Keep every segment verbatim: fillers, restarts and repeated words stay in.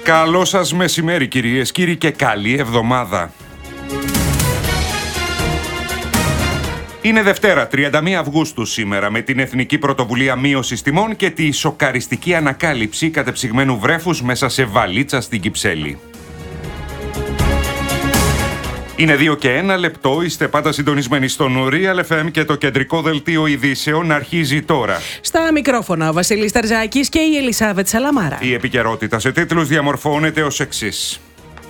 Καλό σας μεσημέρι κυρίες, κύριοι, και καλή εβδομάδα. Είναι Δευτέρα, τριάντα μία Αυγούστου σήμερα, με την Εθνική Πρωτοβουλία Μείωσης Τιμών και τη σοκαριστική ανακάλυψη κατεψυγμένου βρέφους μέσα σε βαλίτσα στην Κυψέλη. Είναι δύο και ένα λεπτό, είστε πάντα συντονισμένοι στον Real εφ εμ και το κεντρικό δελτίο ειδήσεων αρχίζει τώρα. Στα μικρόφωνα ο Βασίλης Ταρζάκης και η Ελισάβετ Σαλαμάρα. Η επικαιρότητα σε τίτλους διαμορφώνεται ως εξής.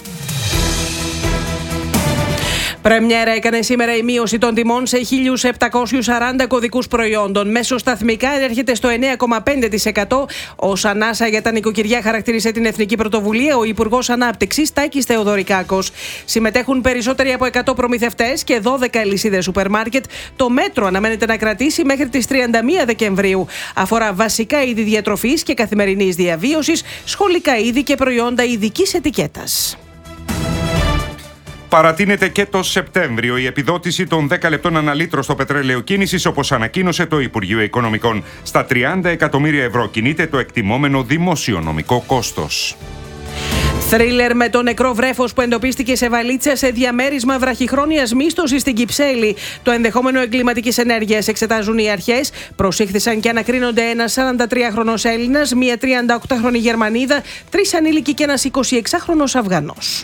Πρεμιέρα έκανε σήμερα η μείωση των τιμών σε χίλια επτακόσιους σαράντα κωδικούς προϊόντων. Μεσοσταθμικά έρχεται στο εννέα κόμμα πέντε τοις εκατό. Ως ανάσα για τα νοικοκυριά χαρακτήρισε την Εθνική Πρωτοβουλία ο Υπουργός Ανάπτυξης Τάκης Θεοδωρικάκος. Συμμετέχουν περισσότεροι από εκατό προμηθευτές και δώδεκα αλυσίδες σούπερ μάρκετ. Το μέτρο αναμένεται να κρατήσει μέχρι τις τριάντα μία Δεκεμβρίου. Αφορά βασικά είδη διατροφής και καθημερινής διαβίωσης, σχολικά είδη και προϊόντα ειδικής ετικέτας. Παρατείνεται και το Σεπτέμβριο η επιδότηση των δέκα λεπτών αναλύτρο στο πετρέλαιο κίνησης, όπως ανακοίνωσε το Υπουργείο Οικονομικών. Στα τριάντα εκατομμύρια ευρώ κινείται το εκτιμόμενο δημοσιονομικό κόστος. Θρίλερ με το νεκρό βρέφος που εντοπίστηκε σε βαλίτσα σε διαμέρισμα βραχυχρόνιας μίσθωσης στην Κυψέλη. Το ενδεχόμενο εγκληματικής ενέργειας εξετάζουν οι αρχές. Προσήχθησαν και ανακρίνονται ένας σαραντατριάχρονος Έλληνας, μία τριανταοκτάχρονη Γερμανίδα, τρεις ανήλικοι και ένας εικοσιεξάχρονος Αφγανός.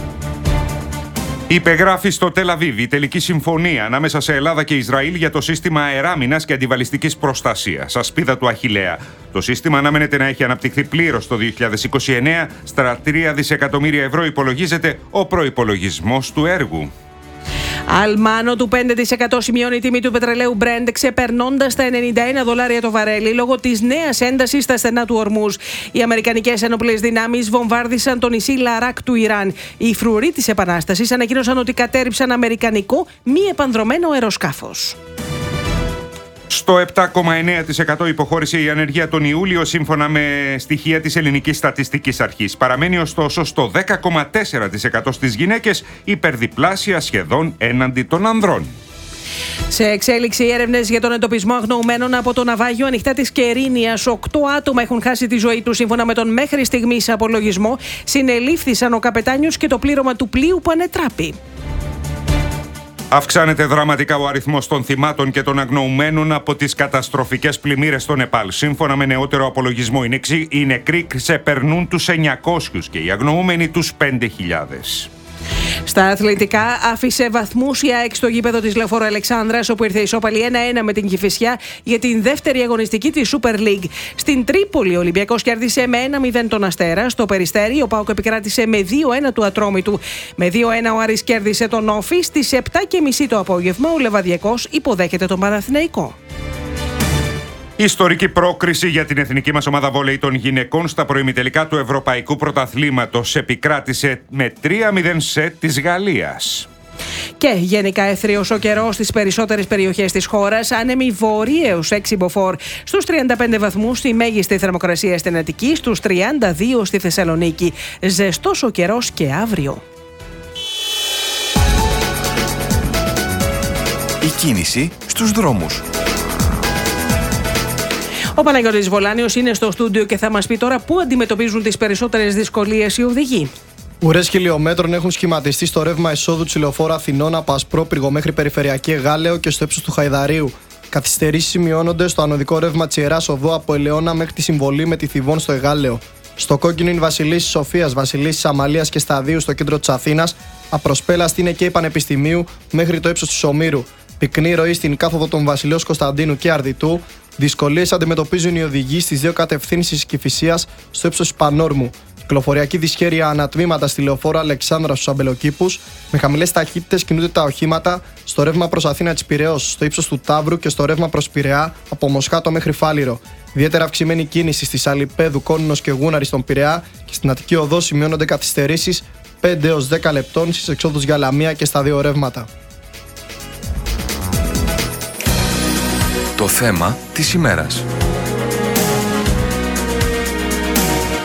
Υπεγράφει στο Τελ Αβίβ η τελική συμφωνία ανάμεσα σε Ελλάδα και Ισραήλ για το σύστημα αεράμινας και αντιβαλιστικής προστασίας, ασπίδα του Αχιλλέα. Το σύστημα αναμένεται να έχει αναπτυχθεί πλήρως το δύο χιλιάδες είκοσι εννέα. Στα τρία δισεκατομμύρια ευρώ υπολογίζεται ο προϋπολογισμός του έργου. Αλμάνο του πέντε τοις εκατό σημειώνει η τιμή του πετρελαίου Brent, ξεπερνώντας τα ενενήντα ένα δολάρια το βαρέλι λόγω της νέας έντασης στα στενά του Ορμούζ. Οι αμερικανικές ενόπλες δυνάμεις βομβάρδισαν το νησί Λαράκ του Ιράν. Οι φρουροί της Επανάστασης ανακοίνωσαν ότι κατέρριψαν αμερικανικό μη επανδρωμένο αεροσκάφος. Στο επτά κόμμα εννέα τοις εκατό υποχώρησε η ανεργία τον Ιούλιο σύμφωνα με στοιχεία της Ελληνικής Στατιστικής Αρχής. Παραμένει ωστόσο στο δέκα κόμμα τέσσερα τοις εκατό στις γυναίκες, υπερδιπλάσια σχεδόν έναντι των ανδρών. Σε εξέλιξη οι έρευνες για τον εντοπισμό αγνοουμένων από το ναυάγιο ανοιχτά της Κερίνιας. Οκτώ άτομα έχουν χάσει τη ζωή τους σύμφωνα με τον μέχρι στιγμής απολογισμό. Συνελήφθησαν ο καπετάνιος και το πλήρωμα του πλοίου που ανετράπη. Αυξάνεται δραματικά ο αριθμός των θυμάτων και των αγνοουμένων από τις καταστροφικές πλημμύρες στο Νεπάλ. Σύμφωνα με νεότερο απολογισμό, οι νεκροί ξεπερνούν τους εννιακόσιους και οι αγνοούμενοι τους πέντε χιλιάδες. Στα αθλητικά, άφησε βαθμούς η ΑΕΚ στο γήπεδο της Λεωφόρου Αλεξάνδρας, όπου ήρθε ισόπαλη ένα ένα με την Κηφισιά για την δεύτερη αγωνιστική της Super League. Στην Τρίπολη, ο Ολυμπιακός κέρδισε με ένα μηδέν τον Αστέρα. Στο Περιστέρι, ο ΠΑΟΚ επικράτησε με δύο ένα του Ατρόμητου. Με δύο ένα ο Άρης κέρδισε τον Όφη. Στις επτά και μισή το απόγευμα, ο Λεβαδιακός υποδέχεται τον Παναθηναϊκό. Ιστορική πρόκριση για την εθνική μας ομάδα βόλεϊ των γυναικών στα προημιτελικά του Ευρωπαϊκού Πρωταθλήματος. Επικράτησε με τρία μηδέν σετ της Γαλλίας. Και γενικά έθριος ο καιρός στις περισσότερες περιοχές της χώρας, άνεμοι βορείους έξι μποφόρ στους τριάντα πέντε βαθμούς στη μέγιστη θερμοκρασία στην Αττική, στους τριάντα δύο στη Θεσσαλονίκη. Ζεστός ο καιρός και αύριο. Η κίνηση στους δρόμους. Ο Παναγιώτης Βολάνιος είναι στο στούντιο και θα μας πει τώρα πού αντιμετωπίζουν τις περισσότερες δυσκολίες οι οδηγοί. Ουρές χιλιόμετρων έχουν σχηματιστεί στο ρεύμα εισόδου της Λεωφόρου Αθηνών από Ασπρόπυργο μέχρι Περιφερειακή Εγάλεο και στο ύψος του Χαϊδαρίου. Καθυστερήσεις σημειώνονται στο ανωδικό ρεύμα της Ιεράς Οδού από Ελαιώνα μέχρι τη συμβολή με τη Θηβών στο Εγάλεο. Στο κόκκινο είναι Βασιλίσσης Σοφίας, Βασιλίσσης Αμαλίας και Σταδίου στο κέντρο της Αθήνας. Απροσπέλαστη είναι και η Πανεπιστημίου μέχρι το ύψος της Ομήρου. Πυκνή ροή στην κάθοδο των Βασιλείων Κωνσταντίνου και Αρδιτού. Δυσκολίες αντιμετωπίζουν οι οδηγοί στις δύο κατευθύνσεις της Κηφισίας στο ύψος της Πανόρμου. Κυκλοφοριακή δυσχέρεια ανατμήματα στη Λεωφόρο Αλεξάνδρα στους Αμπελοκήπους. Με χαμηλές ταχύτητες κινούνται τα οχήματα στο ρεύμα προς Αθήνα της Πειραιώς, στο ύψος του Ταύρου και στο ρεύμα προς Πειραιά από Μοσχάτο μέχρι Φάληρο. Ιδιαίτερα αυξημένη κίνηση στις Αλιπέδου, Κόνινος και Γούναρη στον Πειραιά και στην Αττική Οδό σημειώνονται καθυστερήσεις πέντε έως δέκα λεπτών στις εξόδους για Λαμία και στα δύο ρεύματα. Το θέμα της ημέρας.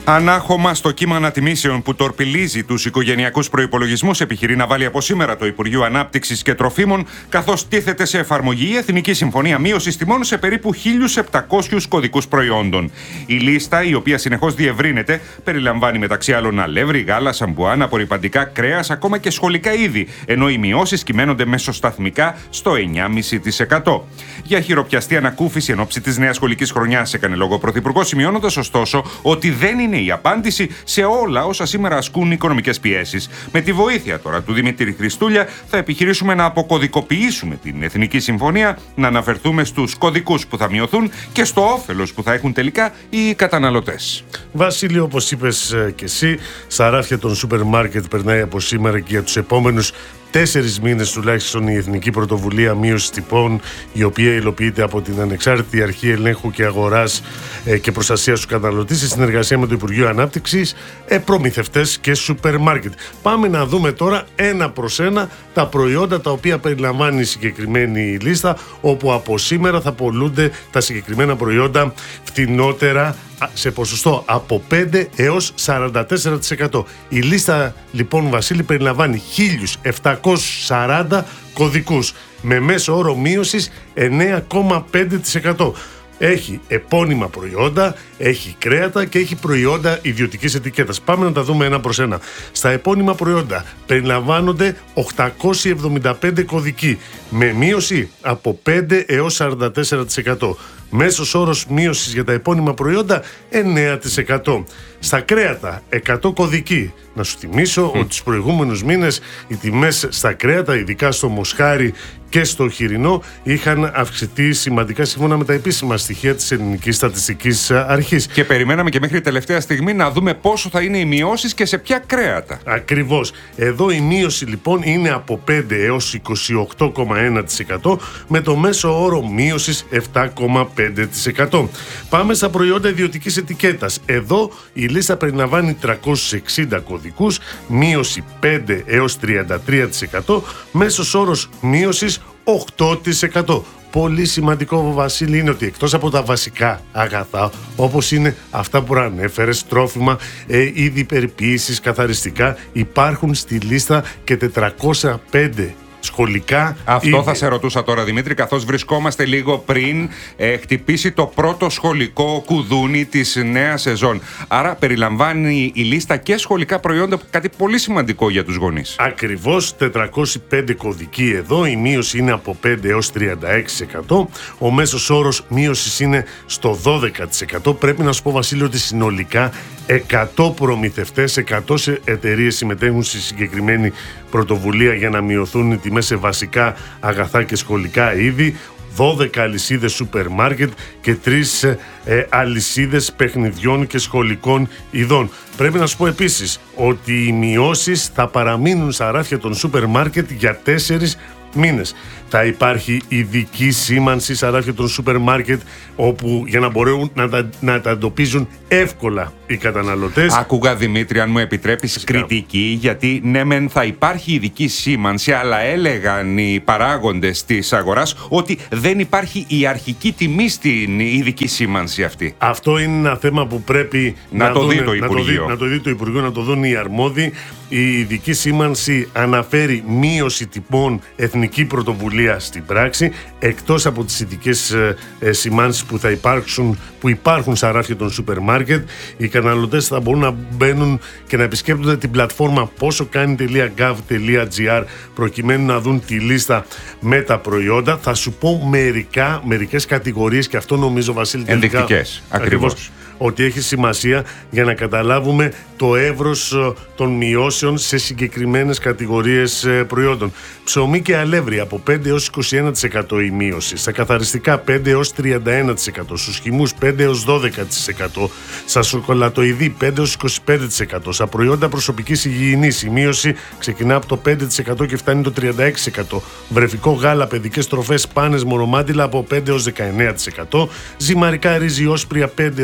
Ανάχωμα στο κύμα ανατιμήσεων που τορπιλίζει τους οικογενειακούς προϋπολογισμούς, επιχειρεί να βάλει από σήμερα το Υπουργείο Ανάπτυξης και Τροφίμων, καθώς τίθεται σε εφαρμογή η Εθνική Συμφωνία Μείωσης Τιμών σε περίπου χίλιους επτακόσιους κωδικούς προϊόντων. Η λίστα, η οποία συνεχώς διευρύνεται, περιλαμβάνει μεταξύ άλλων αλεύρι, γάλα, σαμπουάν, απορριπαντικά, κρέας, ακόμα και σχολικά είδη, ενώ οι μειώσεις κυμαίνονται μεσοσταθμικά στο εννιά κόμμα πέντε τοις εκατό. Για χειροπιαστή ανακούφιση εν ώψη της νέας σχολικής χρονιάς έκανε λόγο ο Πρωθυπουργός, σημειώνοντας ωστόσο ότι δεν είναι η απάντηση σε όλα όσα σήμερα ασκούν οικονομικές πιέσεις. Με τη βοήθεια τώρα του Δημήτρη Χριστούλια θα επιχειρήσουμε να αποκωδικοποιήσουμε την Εθνική Συμφωνία, να αναφερθούμε στους κωδικούς που θα μειωθούν και στο όφελος που θα έχουν τελικά οι καταναλωτές. Βασίλειο, όπως είπες και εσύ, στα ράφια των σούπερ μάρκετ περνάει από σήμερα και για τους επόμενους τέσσερις μήνες τουλάχιστον η Εθνική Πρωτοβουλία Μείωσης Τιμών, η οποία υλοποιείται από την Ανεξάρτητη Αρχή Ελέγχου και Αγοράς ε, και Προστασίας του Καταναλωτή σε συνεργασία με το Υπουργείο Ανάπτυξης, ε, προμηθευτές και σούπερ μάρκετ. Πάμε να δούμε τώρα ένα προς ένα τα προϊόντα τα οποία περιλαμβάνει η συγκεκριμένη λίστα, όπου από σήμερα θα πωλούνται τα συγκεκριμένα προϊόντα φτηνότερα σε ποσοστό από πέντε έως σαράντα τέσσερα τοις εκατό. Η λίστα λοιπόν, Βασίλη, περιλαμβάνει χίλιους επτακόσιους σαράντα κωδικούς με μέσο όρο μείωσης εννέα κόμμα πέντε τοις εκατό. Έχει επώνυμα προϊόντα, έχει κρέατα και έχει προϊόντα ιδιωτικής ετικέτας. Πάμε να τα δούμε ένα προς ένα. Στα επώνυμα προϊόντα περιλαμβάνονται οκτακόσιοι εβδομήντα πέντε κωδικοί με μείωση από πέντε έως σαράντα τέσσερα τοις εκατό. Μέσος όρος μείωσης για τα επώνυμα προϊόντα εννέα τοις εκατό. Στα κρέατα εκατό κωδικοί. Να σου θυμίσω mm. ότι τους προηγούμενους μήνες οι τιμές στα κρέατα, ειδικά στο μοσχάρι και στο χοιρινό, είχαν αυξηθεί σημαντικά σύμφωνα με τα επίσημα στοιχεία της Ελληνικής Στατιστικής Αρχής. Και περιμέναμε και μέχρι τελευταία στιγμή να δούμε πόσο θα είναι οι μειώσεις και σε ποια κρέατα. Ακριβώς. Εδώ η μείωση λοιπόν είναι από πέντε έως είκοσι οκτώ κόμμα ένα τοις εκατό με το μέσο όρο μείωσης επτά κόμμα πέντε τοις εκατό. Πάμε στα προϊόντα ιδιωτικής ετικέτας. Εδώ η λίστα περιλαμβάνει τριακόσιους εξήντα κωδικούς, μείωση πέντε έως τριάντα τρία τοις εκατό, μέσος όρος μείωσης οκτώ τοις εκατό. Πολύ σημαντικό, Βασίλη, είναι ότι εκτός από τα βασικά αγαθά, όπως είναι αυτά που ανέφερες, τρόφιμα, ε, είδη περιποίησης, καθαριστικά, υπάρχουν στη λίστα και τετρακόσια πέντε σχολικά. Αυτό είδη. Θα σε ρωτούσα τώρα, Δημήτρη, καθώς βρισκόμαστε λίγο πριν ε, χτυπήσει το πρώτο σχολικό κουδούνι της νέας σεζόν. Άρα περιλαμβάνει η λίστα και σχολικά προϊόντα, κάτι πολύ σημαντικό για τους γονείς. Ακριβώς, τετρακόσιοι πέντε κωδικοί εδώ, η μείωση είναι από πέντε έως τριάντα έξι τοις εκατό, ο μέσος όρος μείωσης είναι στο δώδεκα τοις εκατό. Πρέπει να σου πω, Βασίλειο, ότι συνολικά εκατό προμηθευτές, εκατό εταιρείες συμμετέχουν στη συγκεκριμένη πρωτοβουλία για να μειωθούν οι τιμές σε βασικά αγαθά και σχολικά είδη, δώδεκα αλυσίδες σούπερ μάρκετ και τρεις ε, αλυσίδες παιχνιδιών και σχολικών ειδών. Πρέπει να σου πω επίσης ότι οι μειώσεις θα παραμείνουν στα ράφια των σούπερ μάρκετ για τέσσερις μήνες. Θα υπάρχει ειδική σήμανση στα ράφια των σούπερ μάρκετ, όπου για να μπορούν να τα, να τα εντοπίζουν εύκολα οι καταναλωτές. Άκουγα, Δημήτρη, αν μου επιτρέπεις, Φυσικά. κριτική, γιατί ναι μεν θα υπάρχει ειδική σήμανση, αλλά έλεγαν οι παράγοντες της αγοράς ότι δεν υπάρχει η αρχική τιμή στην ειδική σήμανση αυτή. Αυτό είναι ένα θέμα που πρέπει να, να, το, δουν, δει το να, το, δει, να το δει το Υπουργείο, να το δουν οι αρμόδιοι. Η ειδική σήμανση αναφέρει μείωση τιμών, εθνική πρωτοβουλία στην πράξη, εκτός από τις ειδικές ε, ε, σημάνσεις που θα υπάρξουν, που υπάρχουν στα ράφια των σούπερ μάρκετ. Οι καταναλωτές θα μπορούν να μπαίνουν και να επισκέπτονται την πλατφόρμα πόσοκάνει τελεία γκοβ τελεία τζι άρ προκειμένου να δουν τη λίστα με τα προϊόντα. Θα σου πω μερικά, μερικές κατηγορίες, και αυτό νομίζω, Βασίλη, ενδεικτικές, ακριβώς, ότι έχει σημασία για να καταλάβουμε το εύρος των μειώσεων σε συγκεκριμένες κατηγορίες προϊόντων. Ψωμί και αλεύρι από πέντε έως είκοσι ένα τοις εκατό η μείωση. Στα καθαριστικά πέντε έως τριάντα ένα τοις εκατό. Στους χυμούς πέντε έως δώδεκα τοις εκατό. Στα σοκολατοειδή πέντε έως είκοσι πέντε τοις εκατό. Στα προϊόντα προσωπικής υγιεινής η μείωση ξεκινά από το πέντε τοις εκατό και φτάνει το τριάντα έξι τοις εκατό. Βρεφικό γάλα, παιδικές τροφές, πάνες, μωρομάντιλα από πέντε έως δεκαεννέα τοις εκατό. Ζυμαρικά ρύζι όσπρια πέντε έως σαράντα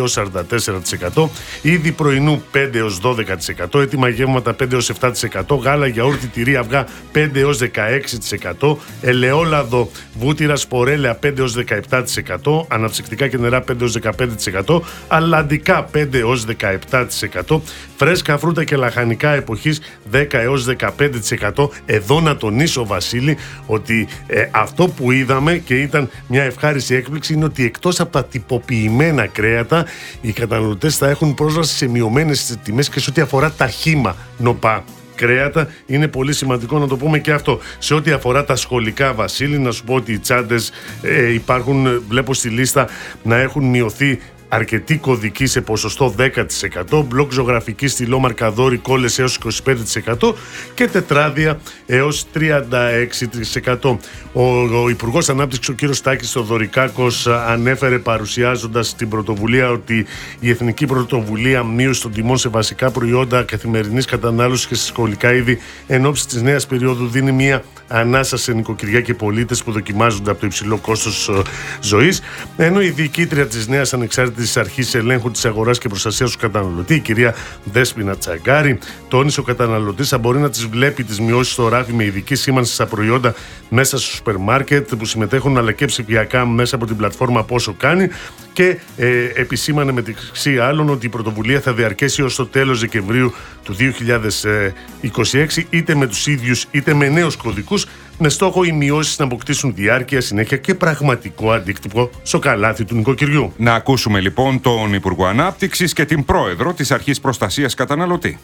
τέσσερα τέσσερα τοις εκατό, είδη πρωινού πέντε έως δώδεκα τοις εκατό, έτοιμα γεύματα πέντε έως επτά τοις εκατό, γάλα, γιαούρτι, τυρί, αυγά πέντε έως δεκαέξι τοις εκατό, ελαιόλαδο, βούτυρα, σπορέλαια πέντε έως δεκαεπτά τοις εκατό, αναψυκτικά και νερά πέντε έως δεκαπέντε τοις εκατό, αλλαντικά πέντε έως δεκαεπτά τοις εκατό, φρέσκα φρούτα και λαχανικά εποχής δέκα έως δεκαπέντε τοις εκατό. Εδώ να τονίσω, Βασίλη, ότι ε, αυτό που είδαμε και ήταν μια ευχάριστη έκπληξη είναι ότι εκτός από τα τυποποιημένα κρέατα, οι καταναλωτές θα έχουν πρόσβαση σε μειωμένες τιμές και σε ό,τι αφορά τα χύμα νοπά κρέατα. Είναι πολύ σημαντικό να το πούμε και αυτό. Σε ό,τι αφορά τα σχολικά, Βασίλη, να σου πω ότι οι τσάντες ε, υπάρχουν, βλέπω στη λίστα, να έχουν μειωθεί αρκετή κωδική σε ποσοστό δέκα τοις εκατό, μπλοκ ζωγραφική στυλό μαρκαδόρι κόλλες έως είκοσι πέντε τοις εκατό και τετράδια έως τριάντα έξι τοις εκατό. Ο, ο Υπουργός Ανάπτυξης, ο κύριος Τάκης Θοδωρικάκος, ανέφερε παρουσιάζοντας την πρωτοβουλία ότι η Εθνική Πρωτοβουλία Μείωση των Τιμών σε βασικά προϊόντα καθημερινής κατανάλωσης και σε σχολικά είδη εν ώψη της νέας περίοδου δίνει μια ανάσα σε νοικοκυριά και πολίτες που δοκιμάζονται από το υψηλό κόστος ζωής. Ενώ η διοικήτρια της νέας ανεξάρτητης αρχής ελέγχου της αγοράς και προστασίας του καταναλωτή, η κυρία Δέσποινα Τσαγκάρη, τόνισε ο καταναλωτής θα μπορεί να τις βλέπει τις μειώσεις στο ράφι με ειδική σήμανση στα προϊόντα μέσα στο σούπερ μάρκετ που συμμετέχουν, αλλά και ψηφιακά μέσα από την πλατφόρμα Πόσο Κάνει, και ε, επισήμανε μεταξύ άλλων ότι η πρωτοβουλία θα διαρκέσει ως το τέλος Δεκεμβρίου του δύο χιλιάδες είκοσι έξι, είτε με τους ίδιους είτε με νέους κωδικούς, με στόχο οι μειώσεις να αποκτήσουν διάρκεια, συνέχεια και πραγματικό αντίκτυπο στο καλάθι του νοικοκυριού. Να ακούσουμε λοιπόν τον Υπουργό Ανάπτυξης και την Πρόεδρο της Αρχής Προστασίας Καταναλωτή.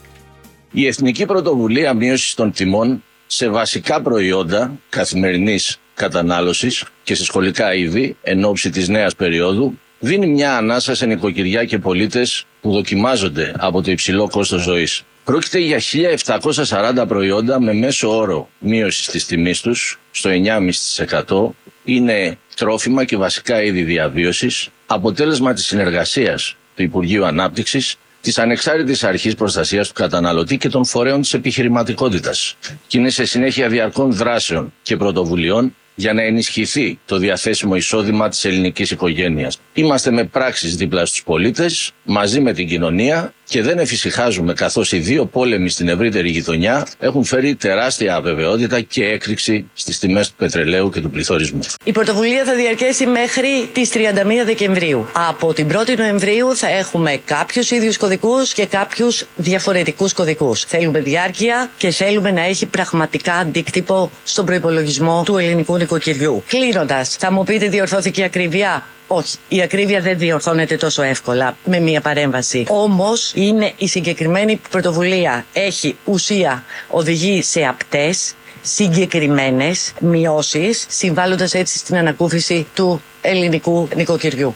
Η Εθνική Πρωτοβουλία Μείωσης των Τιμών σε βασικά προϊόντα καθημερινής κατανάλωσης και σε σχολικά είδη εν ώψη της νέας περίοδου δίνει μια ανάσα σε νοικοκυριά και πολίτες που δοκιμάζονται από το υψηλό κόστος ζωής. Πρόκειται για χίλια επτακόσια σαράντα προϊόντα με μέσο όρο μείωση της τιμής τους στο εννιά κόμμα πέντε τοις εκατό. Είναι τρόφιμα και βασικά είδη διαβίωσης, αποτέλεσμα της συνεργασίας του Υπουργείου Ανάπτυξης, της Ανεξάρτητης Αρχής Προστασίας του Καταναλωτή και των φορέων της επιχειρηματικότητας. Και είναι σε συνέχεια διαρκών δράσεων και πρωτοβουλειών για να ενισχυθεί το διαθέσιμο εισόδημα της ελληνικής οικογένειας. Είμαστε με πράξεις δίπλα στους πολίτες, μαζί με την κοινωνία, και δεν εφησυχάζουμε, καθώς οι δύο πόλεμοι στην ευρύτερη γειτονιά έχουν φέρει τεράστια αβεβαιότητα και έκρηξη στις τιμές του πετρελαίου και του πληθωρισμού. Η πρωτοβουλία θα διαρκέσει μέχρι τις τριάντα μία Δεκεμβρίου. Από την πρώτη Νοεμβρίου θα έχουμε κάποιους ίδιους κωδικούς και κάποιους διαφορετικούς κωδικούς. Θέλουμε διάρκεια και θέλουμε να έχει πραγματικά αντίκτυπο στον προϋπολογισμό του ελληνικού νοικοκυριού. Κλείνοντας, θα μου πείτε, διορθώθηκε η ακρίβεια? Όχι, η ακρίβεια δεν διορθώνεται τόσο εύκολα με μία παρέμβαση. Όμως είναι η συγκεκριμένη πρωτοβουλία. Έχει ουσία, οδηγεί σε απτές, συγκεκριμένες μειώσεις, συμβάλλοντας έτσι στην ανακούφιση του ελληνικού νοικοκυριού.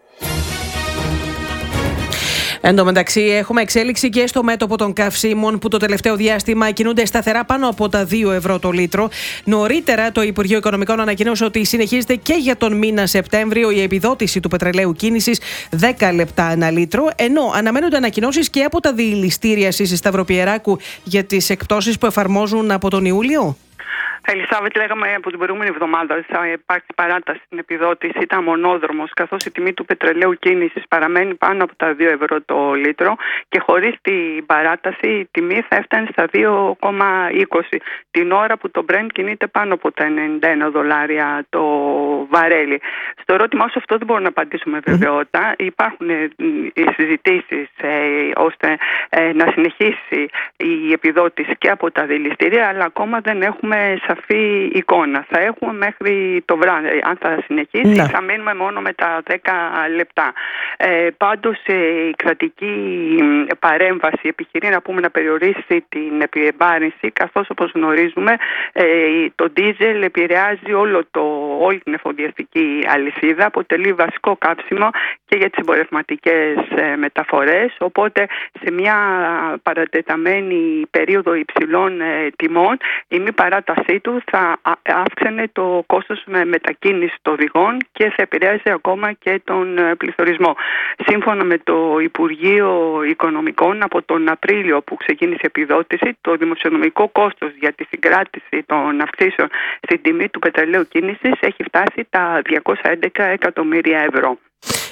Εν τω μεταξύ, έχουμε εξέλιξη και στο μέτωπο των καυσίμων που το τελευταίο διάστημα κινούνται σταθερά πάνω από τα δύο ευρώ το λίτρο. Νωρίτερα, το Υπουργείο Οικονομικών ανακοίνωσε ότι συνεχίζεται και για τον μήνα Σεπτέμβριο η επιδότηση του πετρελαίου κίνησης δέκα λεπτά ανά λίτρο, ενώ αναμένονται ανακοινώσεις και από τα διηληστήρια Σύσης Σταυροπιεράκου για τις εκπτώσεις που εφαρμόζουν από τον Ιούλιο. Ελισάβετ, λέγαμε από την προηγούμενη εβδομάδα ότι θα υπάρξει παράταση στην επιδότηση. Ήταν μονόδρομος, καθώς η τιμή του πετρελαίου κίνησης παραμένει πάνω από τα δύο ευρώ το λίτρο και χωρίς την παράταση η τιμή θα έφτανε στα δύο κόμμα είκοσι την ώρα που το Brent κινείται πάνω από τα ενενήντα ένα δολάρια το βαρέλι. Στο ερώτημα όσο αυτό δεν μπορούμε να απαντήσουμε βεβαιότητα. Mm-hmm. Υπάρχουν ε, οι συζητήσεις ε, ώστε ε, να συνεχίσει η επιδότηση και από τα δηληστήρια, αλλά ακόμα δεν έχουμε σαφή εικόνα. Θα έχουμε μέχρι το βράδυ. Αν θα συνεχίσει, ναι, θα μείνουμε μόνο με τα δέκα λεπτά. Ε, πάντως, ε, η κρατική παρέμβαση επιχειρεί να πούμε να περιορίσει την επιβάρυνση, καθώς όπως γνωρίζουμε ε, το ντίζελ επηρεάζει όλο το, όλη την εφοδιαστική αλυσίδα, αποτελεί βασικό κάψιμο και για τις εμπορευματικές ε, μεταφορές, οπότε σε μια παρατεταμένη περίοδο υψηλών ε, τιμών η μη παράτασή του θα αύξανε το κόστος με μετακίνηση των οδηγών και θα επηρεάζει ακόμα και τον πληθωρισμό. Σύμφωνα με το Υπουργείο Οικονομικών, από τον Απρίλιο που ξεκίνησε η επιδότηση, το δημοσιονομικό κόστος για τη συγκράτηση των αυξήσεων στην τιμή του πετρελαίου κίνησης έχει φτάσει τα διακόσια έντεκα εκατομμύρια ευρώ.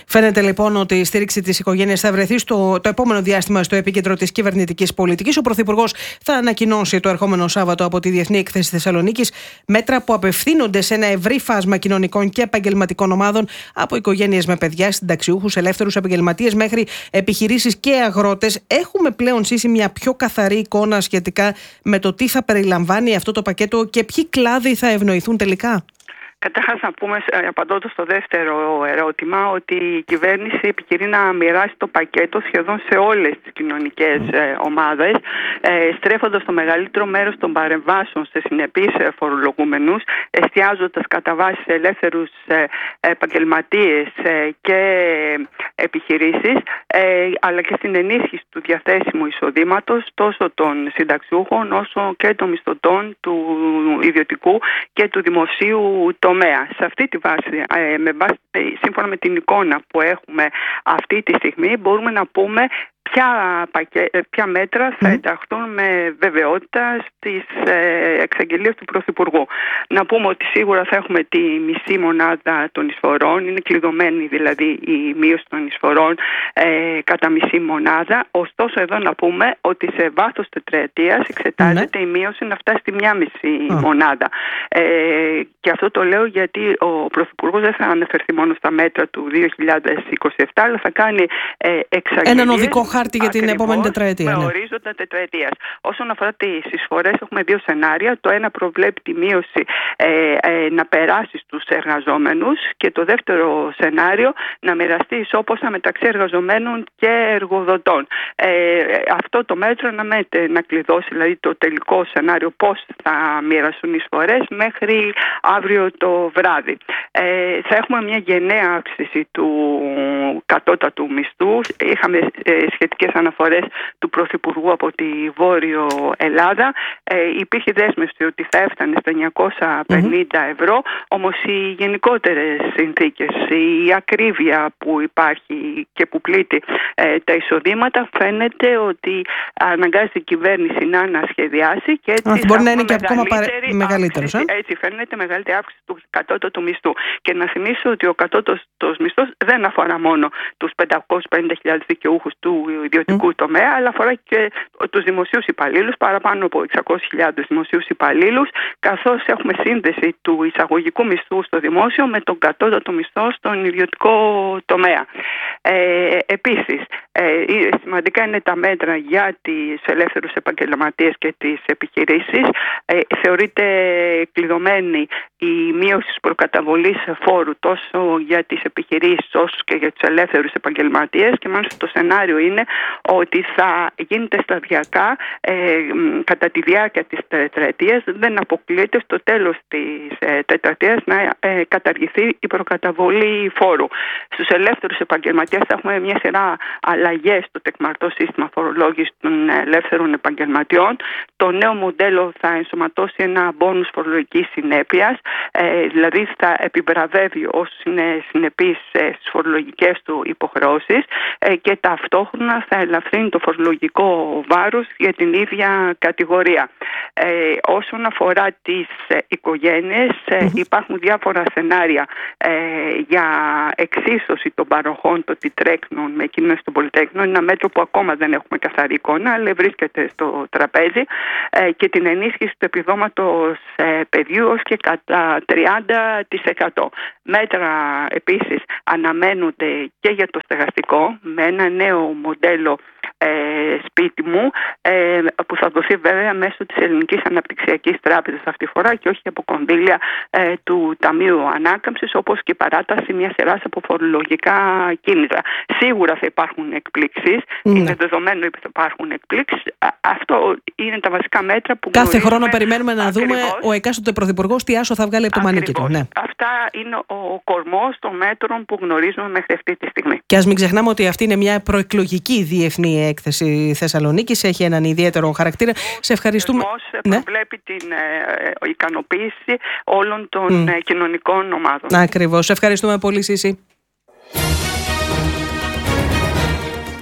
Φαίνεται λοιπόν ότι η στήριξη της οικογένειας θα βρεθεί στο, το επόμενο διάστημα στο επίκεντρο της κυβερνητικής πολιτικής. Ο Πρωθυπουργός θα ανακοινώσει το ερχόμενο Σάββατο από τη Διεθνή Έκθεση Θεσσαλονίκης μέτρα που απευθύνονται σε ένα ευρύ φάσμα κοινωνικών και επαγγελματικών ομάδων, από οικογένειες με παιδιά, συνταξιούχους, ελεύθερους επαγγελματίες μέχρι επιχειρήσεις και αγρότες. Έχουμε πλέον σύσει μια πιο καθαρή εικόνα σχετικά με το τι θα περιλαμβάνει αυτό το πακέτο και ποιοι κλάδοι θα ευνοηθούν τελικά? Καταρχάς να πούμε, απαντώντας στο δεύτερο ερώτημα, ότι η κυβέρνηση επιχειρεί να μοιράσει το πακέτο σχεδόν σε όλες τις κοινωνικές ε, ομάδες, ε, στρέφοντας το μεγαλύτερο μέρος των παρεμβάσεων σε συνεπείς φορολογούμενους, εστιάζοντας κατά βάση σε ελεύθερους ε, επαγγελματίες ε, και επιχειρήσεις, ε, αλλά και στην ενίσχυση του διαθέσιμου εισοδήματος τόσο των συνταξιούχων όσο και των μισθωτών του ιδιωτικού και του δημοσίου τομέα. Σε αυτή τη βάση, ε, με βάση, σύμφωνα με την εικόνα που έχουμε αυτή τη στιγμή, μπορούμε να πούμε ποια, ποια μέτρα θα ενταχθούν με βεβαιότητα στις ε, εξαγγελίες του Πρωθυπουργού. Να πούμε ότι σίγουρα θα έχουμε τη μισή μονάδα των εισφορών, είναι κλειδωμένη δηλαδή η μείωση των εισφορών ε, κατά μισή μονάδα. Ωστόσο εδώ να πούμε ότι σε βάθος τετραετίας εξετάζεται mm. η μείωση να φτάσει στη μία μισή mm. μονάδα. Ε, και αυτό το λέω γιατί ο Πρωθυπουργός δεν θα αναφερθεί μόνο στα μέτρα του δύο χιλιάδες είκοσι επτά, αλλά θα κάνει ε, εξαγγελίες. Έναν οδικό χάρτη για την επόμενη τετραετία. Με ναι. ορίζοντα τετραετίας. Όσον αφορά τις εισφορές, έχουμε δύο σενάρια. Το ένα προβλέπει τη μείωση ε, ε, να περάσει στους εργαζόμενους και το δεύτερο σενάριο να μοιραστεί ισόποσα μεταξύ εργαζομένων και εργοδοτών. Ε, αυτό το μέτρο να, μέτε, να κλειδώσει δηλαδή το τελικό σενάριο πώς θα μοιραστούν οι εισφορές μέχρι αύριο το βράδυ. Ε, θα έχουμε μια γενναία αύξηση του κατώτατου μισθού. Είχαμε ε, σχετικές αναφορές του Πρωθυπουργού από τη Βόρειο Ελλάδα. Ε, υπήρχε δέσμευση ότι θα έφτανε στα εννιακόσια πενήντα mm-hmm. ευρώ, όμως οι γενικότερες συνθήκες, η ακρίβεια που υπάρχει και που πλήττει ε, τα εισοδήματα, φαίνεται ότι αναγκάζει η κυβέρνηση να ανασχεδιάσει και έτσι Α, μπορεί να είναι και ακόμα μεγαλύτερος. Ε? Έτσι φαίνεται μεγαλύτερη αύξηση του κατώτατου μισθού. Και να θυμίσω ότι ο κατώτατος μισθός δεν αφορά μόνο τους πεντακόσιες πενήντα χιλιάδες δικαιούχους του ιδιωτικού mm. τομέα, αλλά αφορά και τους δημοσίους υπαλλήλους, παραπάνω από εξακόσιες χιλιάδες δημοσίους υπαλλήλους, καθώς έχουμε σύνδεση του εισαγωγικού μισθού στο δημόσιο με τον κατώτατο μισθό στον ιδιωτικό τομέα. Ε, επίσης, ε, σημαντικά είναι τα μέτρα για τις ελεύθερους επαγγελματίες και τις επιχειρήσεις. Ε, θεωρείται κλειδωμένη η μείωση της προκαταβολής φόρου τόσο για τις επιχειρήσεις όσο και για τους ελεύθερους επαγγελματίες, και μάλιστα το σενάριο είναι ότι θα γίνεται σταδιακά ε, κατά τη διάρκεια της τετραετίας. Δεν αποκλείεται στο τέλος της ε, τετραετίας να ε, καταργηθεί η προκαταβολή φόρου. Στους ελεύθερους επαγγελματίες θα έχουμε μια σειρά αλλαγές στο τεκμαρτό σύστημα φορολόγησης των ελεύθερων επαγγελματιών. Το νέο μοντέλο θα ενσωματώσει ένα μπόνους φορολογικής συνέπειας, ε, δηλαδή θα επιβραβεύει όσους είναι συνεπείς ε, στις φορολογικές του υποχρεώσεις ε, και ταυτόχρονα θα ελαφρύνει το φορολογικό βάρος για την ίδια κατηγορία. Ε, όσον αφορά τις ε, οικογένειες, ε, mm-hmm. υπάρχουν διάφορα σενάρια ε, για εξίσωση των παροχών των τιτρέκνων με εκείνες των πολυτέκνων. Είναι ένα μέτρο που ακόμα δεν έχουμε καθαρή εικόνα, αλλά βρίσκεται στο τραπέζι, ε, και την ενίσχυση του επιδόματος ε, παιδιού ως και κατά τριάντα τοις εκατό. Μέτρα επίσης αναμένονται και για το στεγαστικό με ένα νέο μοντέλο ε, σπίτι μου, ε, που θα δοθεί βέβαια μέσω της Ελληνικής Αναπτυξιακής Τράπεζας αυτή τη φορά και όχι από κονδύλια ε, του Ταμείου Ανάκαμψης, όπως και παράταση μια σειράς από φορολογικά κίνητρα. Σίγουρα θα υπάρχουν εκπλήξεις, ναι. είναι δεδομένο ότι θα υπάρχουν εκπλήξεις. Αυτό είναι τα βασικά μέτρα που κάθε χρόνο περιμένουμε να ακριβώς δούμε ο εκάστοτε πρωθυπουργός τι άσο θα βγάλει από το μανίκι του. Ναι. Αυτά είναι ο κορμός των μέτρων που γνωρίζουμε μέχρι αυτή τη στιγμή. Και ας μην ξεχνάμε ότι αυτή είναι μια προεκλογική διεθνή έκθεση Θεσσαλονίκης, έχει έναν ιδιαίτερο χαρακτήρα. Σε ευχαριστούμε. Ο ναι. προβλέπει την ε, ικανοποίηση όλων των mm. κοινωνικών ομάδων. Ακριβώς. Σε ευχαριστούμε πολύ, Σύση.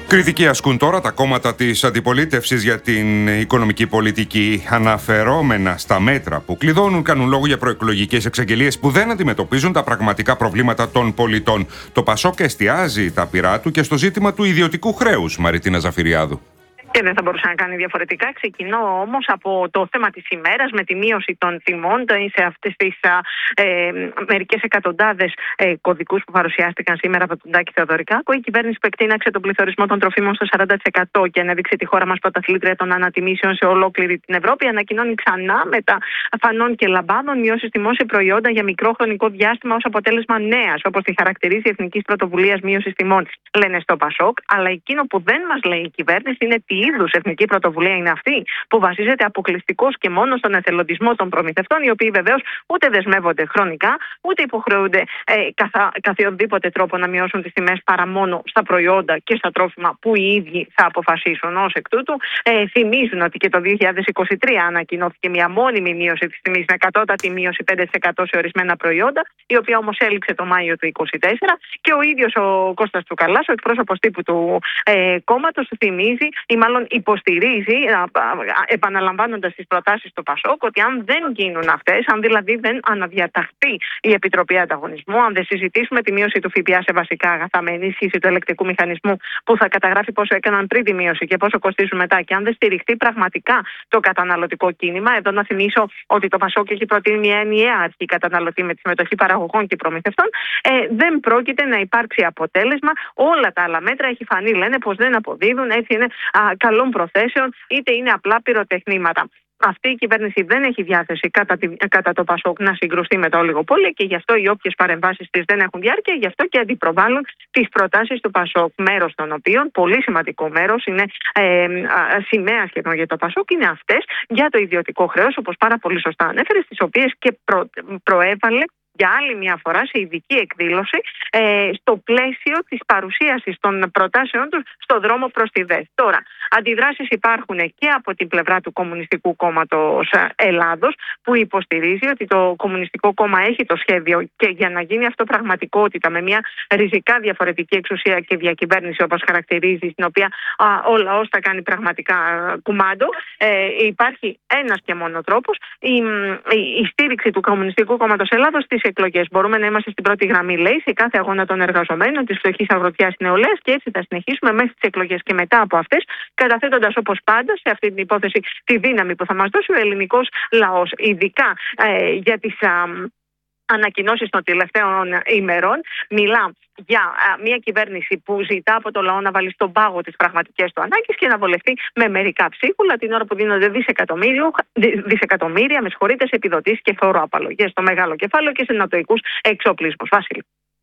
Κριτική ασκούν τώρα τα κόμματα της αντιπολίτευσης για την οικονομική πολιτική. Αναφερόμενα στα μέτρα που κλειδώνουν, κάνουν λόγο για προεκλογικές εξαγγελίες που δεν αντιμετωπίζουν τα πραγματικά προβλήματα των πολιτών. Το Πασόκ εστιάζει τα πειρά του και στο ζήτημα του ιδιωτικού χρέους, Μαριτίνα Ζαφυριάδου. Και δεν θα μπορούσα να κάνει διαφορετικά. Ξεκινώ όμως από το θέμα της ημέρας με τη μείωση των τιμών σε αυτές τις ε, μερικές εκατοντάδες ε, κωδικούς που παρουσιάστηκαν σήμερα από τον Τάκη Θεοδωρικάκο. Η κυβέρνηση που εκτείναξε τον πληθωρισμό των τροφίμων στο σαράντα τοις εκατό και ανέδειξε τη χώρα μας πρωταθλήτρια των ανατιμήσεων σε ολόκληρη την Ευρώπη, ανακοινώνει ξανά μετά φανών και λαμπάδων μειώσεις τιμών σε προϊόντα για μικρό χρονικό διάστημα ως αποτέλεσμα νέας, όπως τη χαρακτηρίζει η Εθνικής Πρωτοβουλίας Μείωσης Τιμών, λένε στο Πασόκ. Αλλά εκείνο που δεν μας λέει η κυβέρνηση είναι τι είδους εθνική πρωτοβουλία είναι αυτή, που βασίζεται αποκλειστικώς και μόνο στον εθελοντισμό των προμηθευτών, οι οποίοι βεβαίως ούτε δεσμεύονται χρονικά, ούτε υποχρεούνται ε, καθα, καθιονδήποτε τρόπο να μειώσουν τις τιμές παρά μόνο στα προϊόντα και στα τρόφιμα που οι ίδιοι θα αποφασίσουν. Ως εκ τούτου, ε, θυμίζουν ότι και το δύο χιλιάδες είκοσι τρία ανακοινώθηκε μια μόνιμη μείωση της τιμής με κατώτατη μείωση πέντε τοις εκατό σε ορισμένα προϊόντα, η οποία όμως έληξε το Μάιο του είκοσι τέσσερα, και ο ίδιος ο Κώστας Τσουκαλάς, ο εκπρόσωπος τύπου του ε, κόμματος, θυμίζει ή μάλλον υποστηρίζει, επαναλαμβάνοντας τις προτάσεις του Πασόκ, ότι αν δεν γίνουν αυτές, αν δηλαδή δεν αναδιαταχθεί η Επιτροπή Ανταγωνισμού, αν δεν συζητήσουμε τη μείωση του ΦΠΑ σε βασικά αγαθά με ενίσχυση του ελεκτικού μηχανισμού που θα καταγράφει πόσο έκαναν πριν τη μείωση και πόσο κοστίζουν μετά, και αν δεν στηριχτεί πραγματικά το καταναλωτικό κίνημα, εδώ να θυμίσω ότι το Πασόκ έχει προτείνει μια ενιαία αρχή καταναλωτή με τη συμμετοχή παραγωγών και προμηθευτών, ε, δεν πρόκειται να υπάρξει αποτέλεσμα. Όλα τα άλλα μέτρα, έχει φανεί, λένε πως δεν αποδίδουν, έτσι είναι α, καλών προθέσεων, είτε είναι απλά πυροτεχνήματα. Αυτή η κυβέρνηση δεν έχει διάθεση κατά, τη, κατά το Πασόκ να συγκρουστεί με το ολιγοπόλιο, και γι' αυτό οι όποιες παρεμβάσεις της δεν έχουν διάρκεια, γι' αυτό και αντιπροβάλλουν τις προτάσεις του Πασόκ. Μέρος των οποίων, πολύ σημαντικό μέρος, είναι ε, σημαία σχεδόν για το Πασόκ, είναι αυτές για το ιδιωτικό χρέος, όπως πάρα πολύ σωστά ανέφερε, τις οποίες και προ, προέβαλε για άλλη μια φορά σε ειδική εκδήλωση ε, στο πλαίσιο της παρουσίασης των προτάσεων τους στο δρόμο προς τη ΔΕΘ. Τώρα, αντιδράσεις υπάρχουν και από την πλευρά του Κομμουνιστικού Κόμματος Ελλάδος, που υποστηρίζει ότι το Κομμουνιστικό Κόμμα έχει το σχέδιο, και για να γίνει αυτό πραγματικότητα με μια ριζικά διαφορετική εξουσία και διακυβέρνηση, όπως χαρακτηρίζει, στην οποία α, ο λαός θα κάνει πραγματικά κουμάντο, ε, υπάρχει ένας και μόνο τρόπος, η, η, η στήριξη του Κομμουνιστικού Κόμματος Ελλάδος στις εκλογές. Μπορούμε να είμαστε στην πρώτη γραμμή, λέει, σε κάθε αγώνα των εργαζομένων, της φτωχής αγροτιάς νεολαίας, και έτσι θα συνεχίσουμε μέχρι τις εκλογές και μετά από αυτές, καταθέτοντας όπως πάντα σε αυτή την υπόθεση τη δύναμη που θα μας δώσει ο ελληνικός λαός, ειδικά ε, για τις α, ανακοινώσεις των τελευταίων ημερών. Μιλά για α, μια κυβέρνηση που ζητά από το λαό να βάλει στον πάγο τις πραγματικές του ανάγκες και να βολευτεί με μερικά ψίχουλα την ώρα που δίνονται δισεκατομμύρια, δισεκατομμύρια με συγχωρείτε, σε επιδοτήσεις και φοροαπαλλογές στο μεγάλο κεφάλαιο και σε νατοικούς εξοπλισμούς. Βασίλη.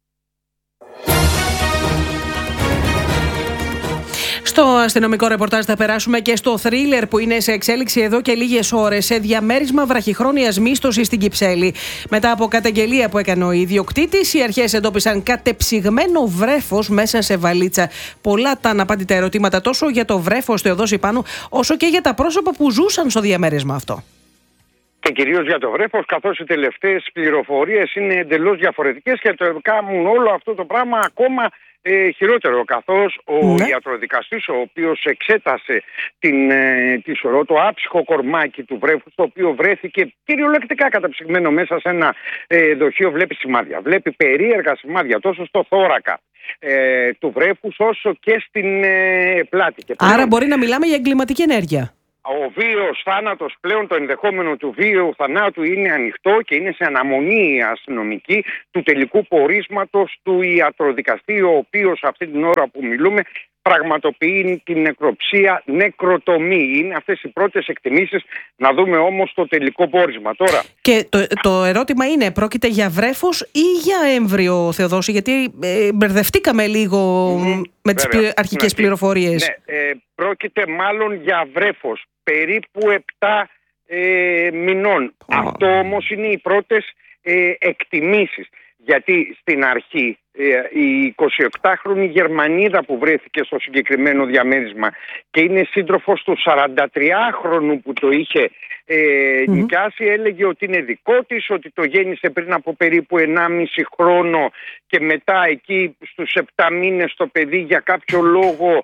Στο αστυνομικό ρεπορτάζ θα περάσουμε και στο θρίλερ που είναι σε εξέλιξη εδώ και λίγες ώρες, σε διαμέρισμα βραχυχρόνιας μίσθωσης στην Κυψέλη. Μετά από καταγγελία που έκανε ο ιδιοκτήτης, οι αρχές εντόπισαν κατεψυγμένο βρέφος μέσα σε βαλίτσα. Πολλά τα αναπάντητα ερωτήματα τόσο για το βρέφος Θεοδόση Πάνου, όσο και για τα πρόσωπα που ζούσαν στο διαμέρισμα αυτό. Και κυρίως για το βρέφος, καθώς οι τελευταίες πληροφορίες είναι εντελώς διαφορετικές και το κάνουν όλο αυτό το πράγμα ακόμα ε, χειρότερο, καθώς ο ναι. ιατροδικαστής, ο οποίος εξέτασε την, ε, τη σωρό, το άψυχο κορμάκι του βρέφους, το οποίο βρέθηκε κυριολεκτικά καταψυγμένο μέσα σε ένα ε, δοχείο, βλέπει σημάδια. Βλέπει περίεργα σημάδια τόσο στο θώρακα ε, του βρέφους όσο και στην ε, πλάτη. Και άρα μπορεί να μιλάμε για εγκληματική ενέργεια. Ο βίαιος θάνατος πλέον, το ενδεχόμενο του βίαιου θανάτου είναι ανοιχτό και είναι σε αναμονή η αστυνομική του τελικού πορίσματος του ιατροδικαστή, ο οποίος αυτή την ώρα που μιλούμε πραγματοποιεί την νεκροψία νεκροτομή. Είναι αυτές οι πρώτες εκτιμήσεις, να δούμε όμως το τελικό πόρισμα τώρα. Και το, το ερώτημα είναι, πρόκειται για βρέφος ή για έμβριο, Θεοδόση, γιατί ε, μπερδευτήκαμε λίγο mm, με τις πλη, αρχικές ναι, πληροφορίες. Ναι, ε, πρόκειται μάλλον για βρέφος, περίπου επτά ε, μηνών. Oh. Αυτό όμως είναι οι πρώτες ε, εκτιμήσεις. Γιατί στην αρχή ε, η εικοσιοκτάχρονη Γερμανίδα που βρέθηκε στο συγκεκριμένο διαμέρισμα και είναι σύντροφος του σαραντατριάχρονου που το είχε ε, mm-hmm. νοικιάσει, έλεγε ότι είναι δικό της, ότι το γέννησε πριν από περίπου ενάμιση χρόνο και μετά εκεί στους επτά μήνες το παιδί για κάποιο λόγο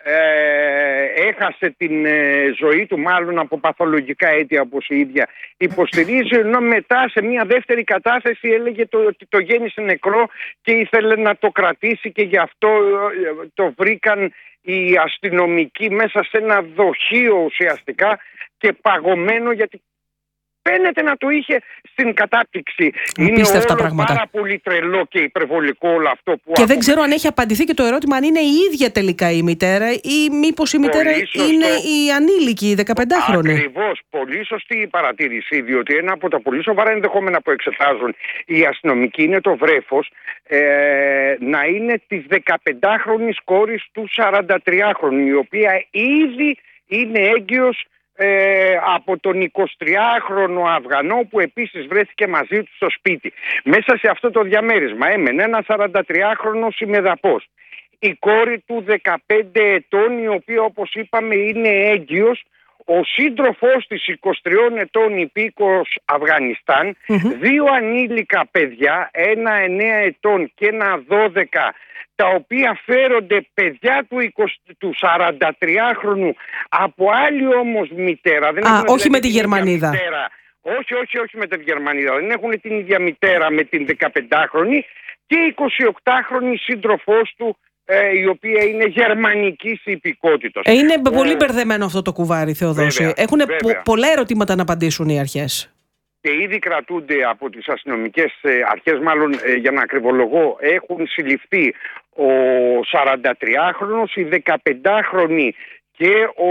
ε, έχασε την ε, ζωή του μάλλον από παθολογικά αίτια όπως η ίδια υποστηρίζει, ενώ μετά σε μια δεύτερη κατάθεση έλεγε το, ότι το γέννησε νεκρό και ήθελε να το κρατήσει και γι' αυτό ε, το βρήκαν οι αστυνομικοί μέσα σε ένα δοχείο ουσιαστικά και παγωμένο, γιατί φαίνεται να το είχε στην κατάπτυξη. Είναι όλο πράγματα. πάρα πολύ τρελό και υπερβολικό όλο αυτό που Και άκουσα. δεν ξέρω αν έχει απαντηθεί και το ερώτημα αν είναι η ίδια τελικά η μητέρα ή μήπως η μητέρα είναι η ανήλικη, η δεκαπεντάχρονη. Ακριβώς. Πολύ σωστή η παρατήρηση, διότι ένα από τα πολύ σοβαρά ενδεχόμενα που εξετάζουν οι αστυνομικοί είναι το βρέφος ε, να είναι της δεκαπεντάχρονης κόρης του σαραντατριάχρονου, η οποία ήδη είναι έγκυος Ε, από τον εικοσιτριάχρονο Αφγανό που επίσης βρέθηκε μαζί του στο σπίτι. Μέσα σε αυτό το διαμέρισμα έμενε ένα σαραντατριάχρονος ημεδαπός. Η κόρη του δεκαπέντε ετών, η οποία όπως είπαμε είναι έγκυος. Ο σύντροφός της εικοσιτριών ετών υπήκοος Αφγανιστάν, mm-hmm. δύο ανήλικα παιδιά, ένα εννέα ετών και ένα δώδεκα, τα οποία φέρονται παιδιά του, είκοσι, του σαραντατριάχρονου από άλλη όμως μητέρα. Δεν Α, όχι με τη Γερμανίδα. Μητέρα. Όχι, όχι, όχι με τη Γερμανίδα. Δεν έχουν την ίδια μητέρα με την δεκαπεντάχρονη και εικοσιοκτάχρονη σύντροφός του, ε, η οποία είναι γερμανικής υπηκότητας. Ε, είναι ε, πολύ μπερδεμένο αυτό το κουβάρι, Θεοδόση. Έχουν πο- πολλά ερωτήματα να απαντήσουν οι αρχές. Και ήδη κρατούνται από τις αστυνομικές αρχές, μάλλον για να ακριβολογώ, έχουν συλληφθεί ο σαραντατριάχρονος, η δεκαπεντάχρονη και ο,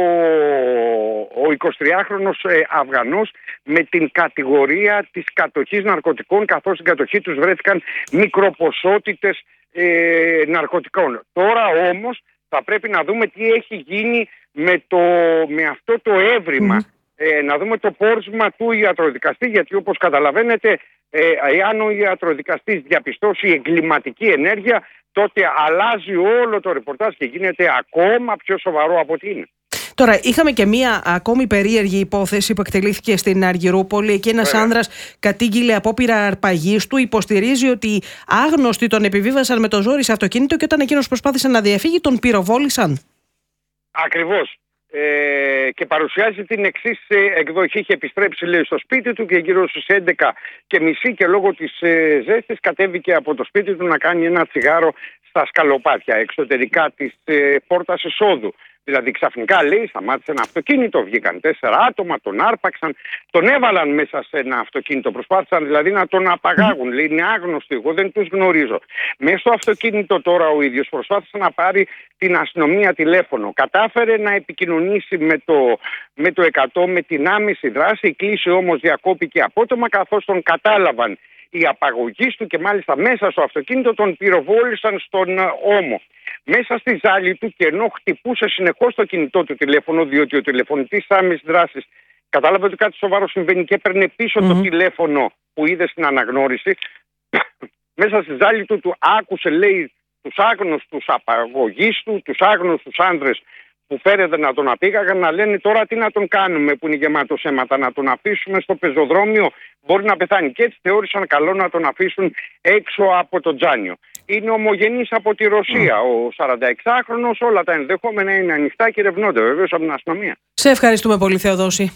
ο εικοσιτριάχρονος Αφγανός με την κατηγορία της κατοχής ναρκωτικών, καθώς στην κατοχή τους βρέθηκαν μικροποσότητες ε, ναρκωτικών. Τώρα όμως θα πρέπει να δούμε τι έχει γίνει με, το, με αυτό το έβριμα. Mm. Ε, να δούμε το πόρισμα του ιατροδικαστή, γιατί όπως καταλαβαίνετε, ε, εάν ο ιατροδικαστής διαπιστώσει εγκληματική ενέργεια, τότε αλλάζει όλο το ρεπορτάζ και γίνεται ακόμα πιο σοβαρό από ό,τι είναι. Τώρα, είχαμε και μία ακόμη περίεργη υπόθεση που εκτελήθηκε στην Αργυρούπολη. Εκεί ένας Βέβαια. άνδρας κατήγγειλε απόπειρα αρπαγής του. Υποστηρίζει ότι άγνωστοι τον επιβίβασαν με το ζόρι σε αυτοκίνητο και όταν εκείνος προσπάθησε να διαφύγει, τον πυροβόλησαν. Ακριβώς. Ε, και παρουσιάζει την εξής εκδοχή. Είχε επιστρέψει, λέει, στο σπίτι του και γύρω στις έντεκα και μισή και λόγω της ε, ζέστης κατέβηκε από το σπίτι του να κάνει ένα τσιγάρο στα σκαλοπάτια εξωτερικά της ε, πόρτας εισόδου. Δηλαδή ξαφνικά, λέει, σταμάτησε ένα αυτοκίνητο, βγήκαν τέσσερα άτομα, τον άρπαξαν, τον έβαλαν μέσα σε ένα αυτοκίνητο, προσπάθησαν δηλαδή να τον απαγάγουν. Λέει, είναι άγνωστοι, εγώ δεν τους γνωρίζω. Μέσα στο αυτοκίνητο τώρα ο ίδιος προσπάθησε να πάρει την αστυνομία τηλέφωνο. Κατάφερε να επικοινωνήσει με το, με το εκατό, με την άμεση δράση. Η κλήση όμως διακόπηκε απότομα, καθώς τον κατάλαβαν οι απαγωγείς του και μάλιστα μέσα στο αυτοκίνητο τον πυροβόλησαν στον ώμο. Μέσα στη ζάλη του, και ενώ χτυπούσε συνεχώς το κινητό του τηλέφωνο, διότι ο τηλεφωνητής άμεσης δράσης κατάλαβε ότι κάτι σοβαρό συμβαίνει και έπαιρνε πίσω mm-hmm. το τηλέφωνο που είδε στην αναγνώριση, μέσα στη ζάλη του του άκουσε, λέει, τους άγνωστους απαγωγείς του, τους άγνωστους άνδρες που φέρεται να τον απήγαγαν να λένε τώρα τι να τον κάνουμε που είναι γεμάτος αίματα, να τον αφήσουμε στο πεζοδρόμιο, μπορεί να πεθάνει. Και έτσι θεώρησαν καλό να τον αφήσουν έξω από το τζάνιο. Είναι ομογενής από τη Ρωσία. Ο σαρανταεξάχρονος, όλα τα ενδεχόμενα είναι ανοιχτά και ερευνώνται βεβαίως από την αστυνομία. Σε ευχαριστούμε πολύ, Θεοδόση.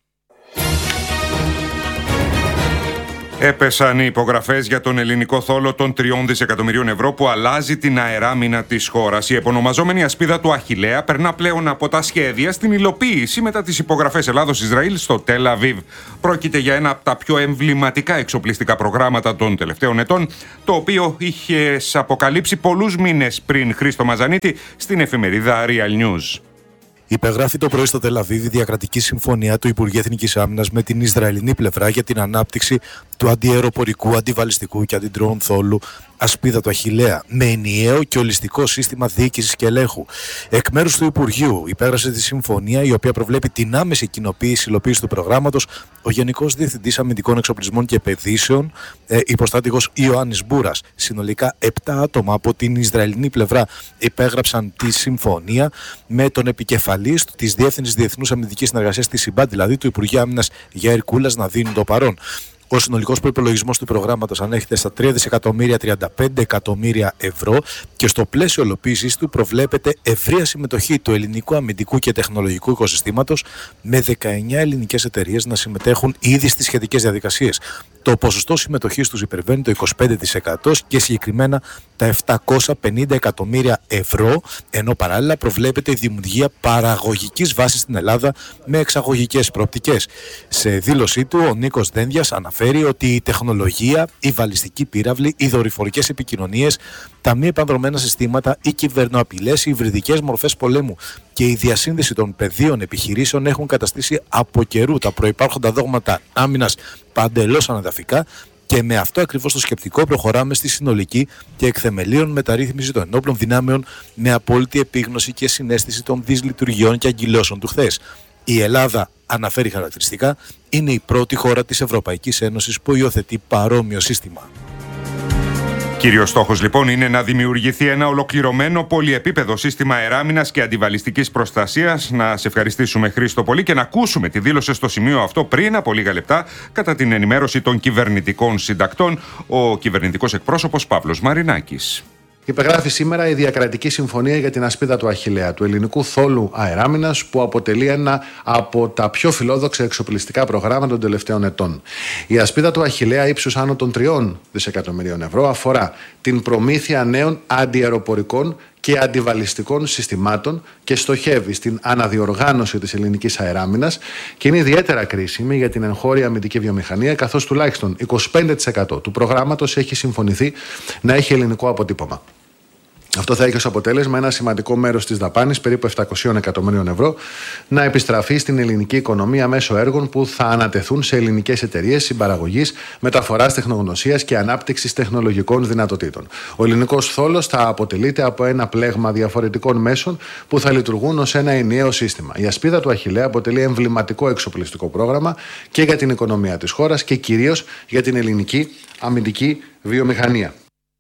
Έπεσαν οι υπογραφές για τον ελληνικό θόλο των τριών δισεκατομμυρίων ευρώ που αλλάζει την αεράμινα της χώρας. Η επωνομαζόμενη ασπίδα του Αχιλλέα περνά πλέον από τα σχέδια στην υλοποίηση μετά τις υπογραφές Ελλάδος-Ισραήλ στο Τελ Αβίβ. Πρόκειται για ένα από τα πιο εμβληματικά εξοπλιστικά προγράμματα των τελευταίων ετών, το οποίο είχε αποκαλύψει πολλούς μήνες πριν Χρήστο Μαζανίτη στην εφημερίδα Real News. Υπεγράφει το πρωί στο Τελ Αβίβ η διακρατική συμφωνία του Υπουργείου Εθνικής Άμυνας με την Ισραηλινή πλευρά για την ανάπτυξη του αντιαεροπορικού, αντιβαλιστικού και αντιντρόουν θόλου ασπίδα του Αχιλλέα, με ενιαίο και ολιστικό σύστημα διοίκησης και ελέγχου. Εκ μέρους του Υπουργείου υπέγραψε τη συμφωνία, η οποία προβλέπει την άμεση κοινοποίηση υλοποίηση του προγράμματος ο Γενικός Διευθυντής Αμυντικών Εξοπλισμών και Επενδύσεων, ε, υποστράτηγος Ιωάννης Μπούρας. Συνολικά επτά άτομα από την Ισραηλινή πλευρά υπέγραψαν τη συμφωνία, με τον επικεφαλής της Διεύθυνσης Διεθνούς Αμυντικής Συνεργασίας της ΣΥΜΠΑ, δηλαδή του Υπουργείου Άμυνας Γιαήρ Κούλας, να δίνουν το παρόν. Ο συνολικός προϋπολογισμός του προγράμματος ανέρχεται στα τρία δισεκατομμύρια τριάντα πέντε εκατομμύρια ευρώ και στο πλαίσιο ολοποίησης του προβλέπεται ευρεία συμμετοχή του ελληνικού αμυντικού και τεχνολογικού οικοσυστήματος, με δεκαεννιά ελληνικές εταιρείες να συμμετέχουν ήδη στις σχετικές διαδικασίες. Το ποσοστό συμμετοχής τους υπερβαίνει το είκοσι πέντε τοις εκατό και συγκεκριμένα τα επτακόσια πενήντα εκατομμύρια ευρώ, ενώ παράλληλα προβλέπεται η δημιουργία παραγωγικής βάσης στην Ελλάδα με εξαγωγικές προοπτικές. Σε δήλωσή του, ο Νίκος Δένδιας αναφέρει ότι η τεχνολογία, η βαλιστική πύραυλη, οι δορυφορικές επικοινωνίες, τα μη επανδρομένα συστήματα, οι κυβερνοαπειλές, οι υβριδικές μορφές πολέμου και η διασύνδεση των πεδίων επιχειρήσεων έχουν καταστήσει από καιρού τα προϋπάρχοντα δόγματα άμυνας παντελώς αναδαφικά, και με αυτό ακριβώς το σκεπτικό προχωράμε στη συνολική και εκθεμελίων μεταρρύθμιση των ενόπλων δυνάμεων, με απόλυτη επίγνωση και συναίσθηση των δυσλειτουργιών και αγκυλώσεων του χθες. Η Ελλάδα, αναφέρει χαρακτηριστικά, είναι η πρώτη χώρα της Ευρωπαϊκής Ένωσης που υιοθετεί παρόμοιο σύστημα. Κύριος στόχος λοιπόν είναι να δημιουργηθεί ένα ολοκληρωμένο πολυεπίπεδο σύστημα αεράμινας και αντιβαλιστικής προστασίας. Να σε ευχαριστήσουμε, Χρήστο, πολύ, και να ακούσουμε τη δήλωση στο σημείο αυτό πριν από λίγα λεπτά, κατά την ενημέρωση των κυβερνητικών συντακτών, ο κυβερνητικός εκπρόσωπος Παύλος Μαρινάκης. Υπεγράφει σήμερα η Διακρατική Συμφωνία για την Ασπίδα του Αχιλλέα, του ελληνικού θόλου αεράμινας, που αποτελεί ένα από τα πιο φιλόδοξα εξοπλιστικά προγράμματα των τελευταίων ετών. Η Ασπίδα του Αχιλλέα, ύψους άνω των τριών δισεκατομμυρίων ευρώ, αφορά την προμήθεια νέων αντιαεροπορικών και αντιβαλιστικών συστημάτων και στοχεύει στην αναδιοργάνωση της ελληνικής αεράμινας και είναι ιδιαίτερα κρίσιμη για την εγχώρια αμυντική βιομηχανία, καθώς τουλάχιστον είκοσι πέντε τοις εκατό του προγράμματος έχει συμφωνηθεί να έχει ελληνικό αποτύπωμα. Αυτό θα έχει ως αποτέλεσμα ένα σημαντικό μέρος της δαπάνης, περίπου επτακόσια εκατομμυρίων ευρώ, να επιστραφεί στην ελληνική οικονομία μέσω έργων που θα ανατεθούν σε ελληνικές εταιρείες συμπαραγωγής, μεταφοράς τεχνογνωσίας και ανάπτυξης τεχνολογικών δυνατοτήτων. Ο ελληνικός θόλος θα αποτελείται από ένα πλέγμα διαφορετικών μέσων που θα λειτουργούν ως ένα ενιαίο σύστημα. Η Ασπίδα του Αχιλλέα αποτελεί εμβληματικό εξοπλιστικό πρόγραμμα και για την οικονομία της χώρας και κυρίως για την ελληνική αμυντική βιομηχανία.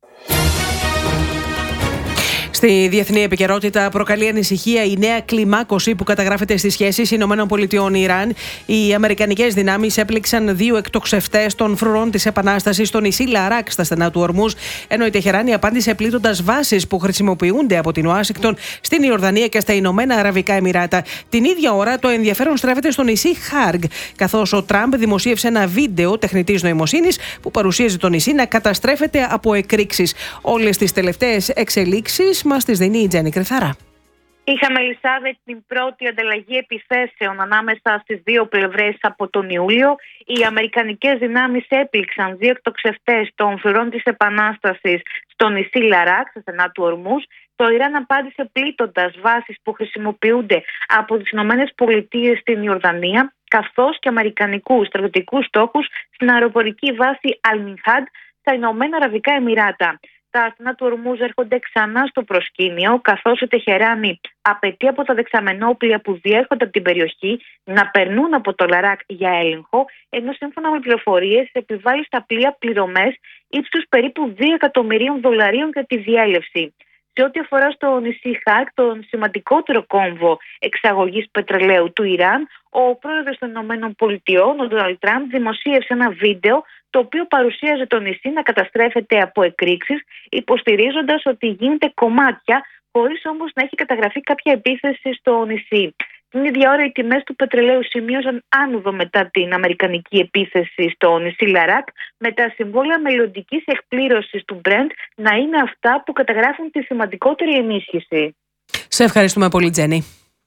Στη διεθνή επικαιρότητα, προκαλεί ανησυχία η νέα κλιμάκωση που καταγράφεται στις σχέσεις ΗΠΑ-Ιράν. Οι αμερικανικές δυνάμεις έπληξαν δύο εκτοξευτές των φρουρών της Επανάστασης στο νησί Λαράκ στα στενά του Ορμούζ, ενώ η Τεχεράνη απάντησε πλήττοντας βάσεις που χρησιμοποιούνται από την Ουάσιγκτον στην Ιορδανία και στα Ηνωμένα Αραβικά Εμιράτα. Την ίδια ώρα, το ενδιαφέρον στρέφεται στο νησί Χάργ, καθώς ο Τραμπ δημοσίευσε ένα βίντεο τεχνητής νοημοσύνης που παρουσίαζε το νησί να καταστρέφεται από εκρήξεις. Όλες τις τελευταίες εξελίξεις μας τις δίνει η Τζέννη Κρυθαρά. Είχαμε, Ελισάβετ, την πρώτη ανταλλαγή επιθέσεων ανάμεσα στις δύο πλευρές από τον Ιούλιο. Οι αμερικανικές δυνάμεις έπληξαν δύο εκτοξευτές των φρουρών της Επανάστασης στο νησί Λαράκ, στα στενά του Ορμούζ. Το Ιράν απάντησε πλήττοντας βάσεις που χρησιμοποιούνται από τις Ηνωμένες Πολιτείες στην Ιορδανία, καθώς και αμερικανικούς στρατιωτικούς στόχους στην αεροπορική βάση Αλ-Μινχάντ στα Ηνωμένα Αραβικά Εμιράτα. Τα στενά του Ορμούζ έρχονται ξανά στο προσκήνιο, καθώς η Τεχεράνη απαιτεί από τα δεξαμενόπλια που διέρχονται από την περιοχή να περνούν από το Λαράκ για έλεγχο, ενώ σύμφωνα με πληροφορίες επιβάλλει στα πλοία πληρωμές ύψους περίπου δύο εκατομμυρίων δολαρίων για τη διέλευση. Σε ό,τι αφορά στο νησί Χάκ, τον σημαντικότερο κόμβο εξαγωγής πετρελαίου του Ιράν, ο πρόεδρος των ΗΠΑ, ο Ντόναλντ Τραμπ, δημοσίευσε ένα βίντεο το οποίο παρουσίαζε το νησί να καταστρέφεται από εκρήξεις, υποστηρίζοντας ότι γίνεται κομμάτια, χωρίς όμως να έχει καταγραφεί κάποια επίθεση στο νησί. Την ίδια ώρα οι τιμές του πετρελαίου σημείωσαν άνοδο μετά την αμερικανική επίθεση στο νησί Λαράκ, με τα συμβόλαια μελλοντικής εκπλήρωσης του Brent να είναι αυτά που καταγράφουν τη σημαντικότερη ενίσχυση. Σε ευχαριστούμε πολύ, Τζέννη.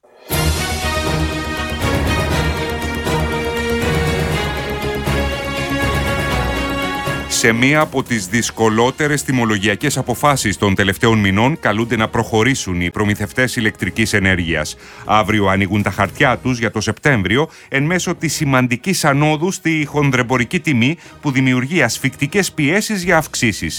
Σε μία από τις δυσκολότερες τιμολογιακές αποφάσεις των τελευταίων μηνών καλούνται να προχωρήσουν οι προμηθευτές ηλεκτρικής ενέργειας. Αύριο ανοίγουν τα χαρτιά τους για το Σεπτέμβριο εν μέσω της σημαντικής ανόδου στη χονδρεμπορική τιμή που δημιουργεί ασφικτικές πιέσεις για αυξήσεις.